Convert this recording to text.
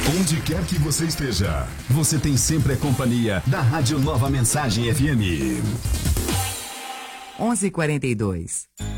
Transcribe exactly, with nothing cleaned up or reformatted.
Onde quer que você esteja, você tem sempre a companhia da Rádio Nova Mensagem F M. onze e quarenta e dois.